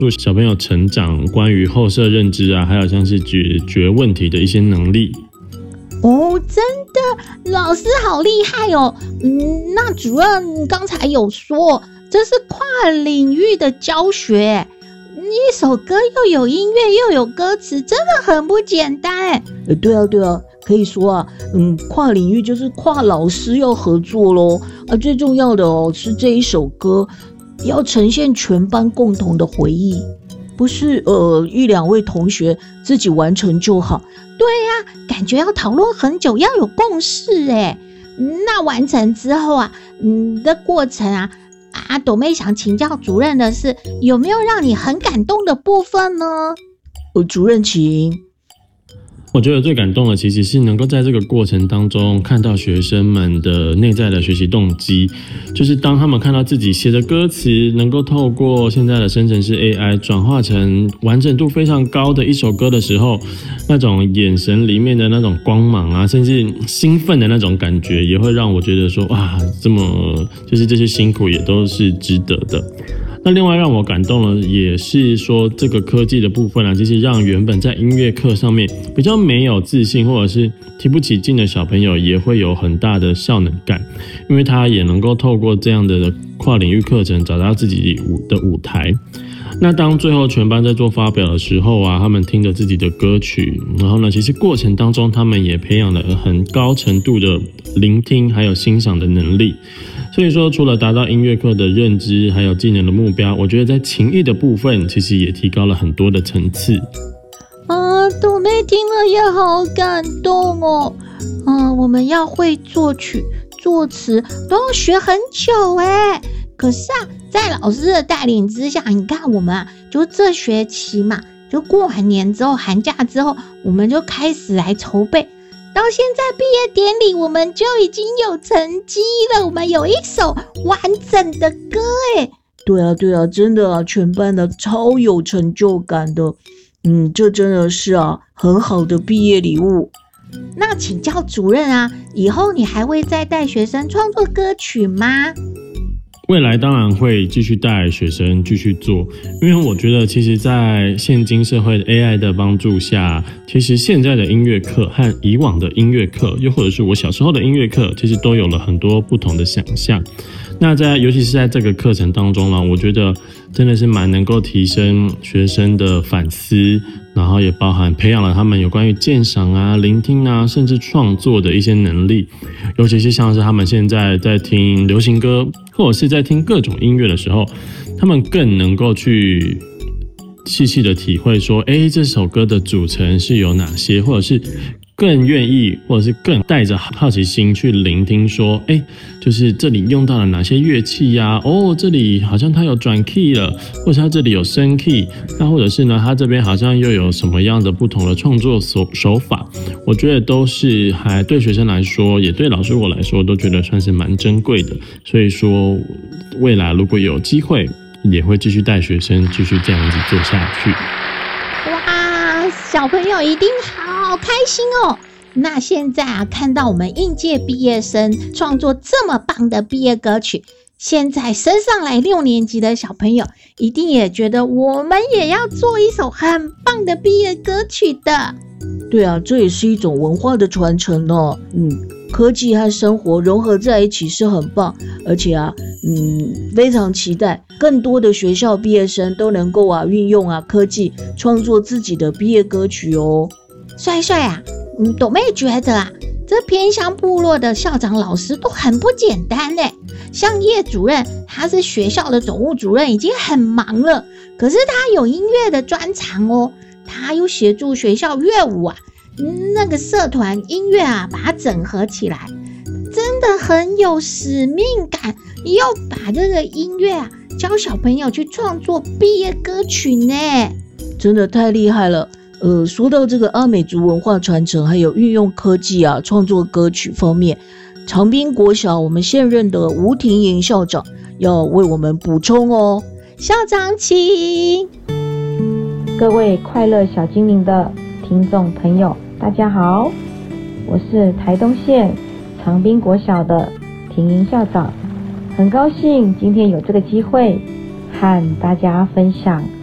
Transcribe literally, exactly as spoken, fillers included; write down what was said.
助小朋友成长关于后设认知啊，还有像是解决问题的一些能力。 哦，真的，老师好厉害哦。嗯，那主任刚才有说这是跨领域的教学，一首歌又有音乐又有歌词，真的很不简单。 呃，对啊对啊，可以说啊，嗯，跨领域就是跨老师要合作咯。啊，最重要的哦是这一首歌要呈现全班共同的回忆，不是呃一两位同学自己完成就好。 对呀、啊，感觉要讨论很久，要有共识哎。那完成之后啊，嗯的过程啊，啊，朵妹想请教主任的是，有没有让你很感动的部分呢？ 呃，主任请。 我觉得最感动的其实是能够在这个过程当中看到学生们的内在的学习动机，就是当他们看到自己写的歌词能够透过现在的生成式 A I 转化成完整度非常高的一首歌的时候，那种眼神里面的那种光芒啊，甚至兴奋的那种感觉，也会让我觉得说，哇，这么就是这些辛苦也都是值得的。那另外让我感动的也是说，这个科技的部分啊，其实让原本在音乐课上面比较没有自信或者是提不起劲的小朋友，也会有很大的效能感，因为他也能够透过这样的跨领域课程找到自己的舞台。那当最后全班在做发表的时候啊，他们听着自己的歌曲，然后呢，其实过程当中他们也培养了很高程度的聆听还有欣赏的能力。所以说，除了达到音乐课的认知还有技能的目标，我觉得在情艺的部分其实也提高了很多的层次。 啊，朵妹听了也好感动哦。嗯，我们要会作曲、作词，都要学很久哎。可是啊，在老师的带领之下，你看我们啊，就这学期嘛，就过完年之后，寒假之后，我们就开始来筹备。到现在毕业典礼，我们就已经有成绩了。我们有一首完整的歌诶。 对啊对啊，真的啊，全班的超有成就感的。嗯，这真的是啊，很好的毕业礼物。 那请教主任啊，以后你还会再带学生创作歌曲吗？ 未来当然会继续带学生继续做，因为我觉得其实在现今社会的 A I 的帮助下，其实现在的音乐课和以往的音乐课，又或者是我小时候的音乐课，其实都有了很多不同的想象。那在尤其是在这个课程当中呢，我觉得真的是蛮能够提升学生的反思，然后也包含培养了他们有关于鉴赏啊、聆听啊，甚至创作的一些能力。尤其是像是他们现在在听流行歌，或者是在听各种音乐的时候，他们更能够去细细的体会说，哎，这首歌的组成是有哪些，或者是更愿意，或者是更带着好奇心去聆听说，哎，就是这里用到了哪些乐器呀、啊？哦，这里好像它有转 key 了，或者它这里有升 key， 那或者是呢，它这边好像又有什么样的不同的创作手手法？我觉得都是还对学生来说，也对老师我来说，都觉得算是蛮珍贵的。所以说，未来如果有机会，也会继续带学生继续这样子做下去。 哇，小朋友一定好开心哦！那现在啊，看到我们应届毕业生创作这么棒的毕业歌曲，现在升上来六年级的小朋友一定也觉得我们也要做一首很棒的毕业歌曲的。 对啊，这也是一种文化的传承哦。嗯，科技和生活融合在一起是很棒，而且啊，嗯，非常期待更多的学校毕业生都能够啊运用啊科技创作自己的毕业歌曲哦。 帅帅啊，嗯，朵妹觉得啊，这偏乡部落的校长老师都很不简单耶。像叶主任，他是学校的总务主任，已经很忙了，可是他有音乐的专长哦。他又协助学校乐舞啊，那个社团音乐啊，把它整合起来，真的很有使命感，又把这个音乐啊教小朋友去创作毕业歌曲呢， 真的太厉害了。呃，说到这个阿美族文化传承，还有运用科技啊创作歌曲方面，长滨国小我们现任的吴庭莹校长要为我们补充哦。 校长请。 各位快乐小精灵的听众朋友，大家好，我是台东县长滨国小的庭莹校长，很高兴今天有这个机会和大家分享